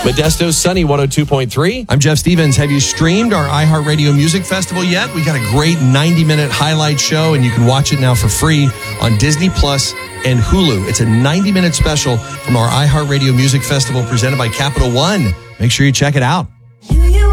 Modesto's Sunny 102.3. I'm Jeff Stevens. Have you streamed our iHeartRadio Music Festival yet? We got a great 90-minute highlight show, and you can watch it now for free on Disney Plus and Hulu. It's a 90-minute special from our iHeartRadio Music Festival presented by Capital One. Make sure you check it out.